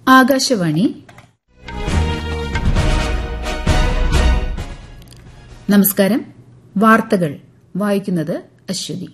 ആകാശവാണി. നമസ്കാരം. വാർത്തകൾ വായിക്കുന്നത് അശ്വതി.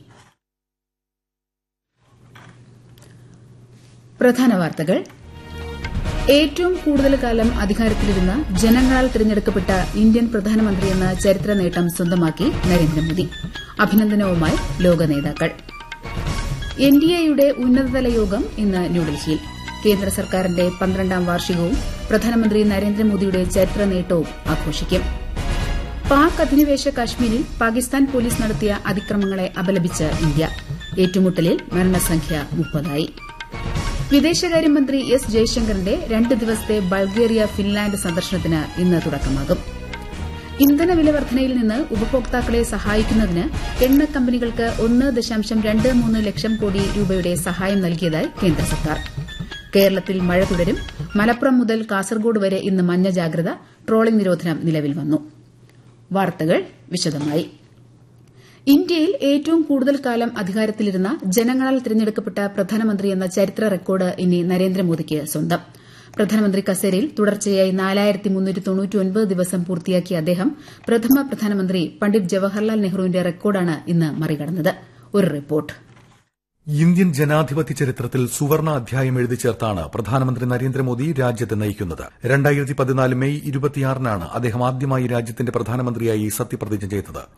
പ്രധാന വാർത്തകൾ. ഏറ്റവും കൂടുതൽ കാലം അധികാരത്തിലിരുന്ന ജനങ്ങളാൽ തിരഞ്ഞെടുക്കപ്പെട്ട ഇന്ത്യൻ പ്രധാനമന്ത്രിയെന്ന ചരിത്ര നേട്ടം സ്വന്തമാക്കി നരേന്ദ്രമോദി. അഭിനന്ദനവുമായി ലോക നേതാക്കൾ. എൻഡിഎയുടെ ഉന്നതതല യോഗം ഇന്ന് ന്യൂഡൽഹിയിൽ. കേന്ദ്ര സർക്കാരിന്റെ 12ാം വാർഷികവും പ്രധാനമന്ത്രി നരേന്ദ്രമോദിയുടെ ചരിത്ര നേട്ടവും ആഘോഷിക്കും. പാക് അധിനിവേശ കശ്മീരിൽ പാകിസ്ഥാൻ പോലീസ് നടത്തിയ അതിക്രമങ്ങളെ അപലപിച്ച് ഇന്ത്യ. ഏറ്റുമുട്ടലിൽ മരണസംഖ്യ 30ആയി. വിദേശകാര്യമന്ത്രി എസ് ജയശങ്കറിന്റെ 2 ദിവസത്തെ ബൾഗേറിയ ഫിൻലാൻഡ് സന്ദർശനത്തിന് ഇന്ന് തുടക്കമാകും. ഇന്ധനവില വർധനയിൽ നിന്ന് ഉപഭോക്താക്കളെ സഹായിക്കുന്നതിന് എണ്ണ കമ്പനികൾക്ക് 1.23 ലക്ഷം കോടി രൂപയുടെ സഹായം നൽകിയതായി കേന്ദ്ര സർക്കാർ. കേരളത്തിൽ മഴ തുടരും. മലപ്പുറം മുതൽ കാസർഗോഡ് വരെ ഇന്ന് മഞ്ഞ ജാഗ്രത. ട്രോളിംഗ് നിരോധനം നിലവിൽ വന്നു. വാർത്തകൾ വിശദമായി. ഇന്ത്യയിൽ ഏറ്റവും കൂടുതൽ കാലം അധികാരത്തിലിരുന്ന ജനങ്ങളാൽ തിരഞ്ഞെടുക്കപ്പെട്ട പ്രധാനമന്ത്രി എന്ന ചരിത്ര റെക്കോർഡ് ഇനി നരേന്ദ്രമോദിക്ക് സ്വന്തം. പ്രധാനമന്ത്രി കസേരയിൽ തുടർച്ചയായി 4399 ദിവസം പൂർത്തിയാക്കിയ അദ്ദേഹം പ്രഥമ പ്രധാനമന്ത്രി പണ്ഡിറ്റ് ജവഹർലാൽ നെഹ്റുവിന്റെ റെക്കോർഡാണ് ഇന്ന് മറികടന്നത്. ഒരു റിപ്പോർട്ട്. ഇന്ത്യൻ ജനാധിപത്യ ചരിത്രത്തിൽ സുവർണ അധ്യായം എഴുതി ചേർത്താണ് പ്രധാനമന്ത്രി നരേന്ദ്രമോദി രാജ്യത്തെ നയിക്കുന്നത്. 2014 മെയ് 26-നാണ് അദ്ദേഹം ആദ്യമായി രാജ്യത്തിന്റെ പ്രധാനമന്ത്രിയായി സത്യപ്രതിജ്ഞ ചെയ്തത്.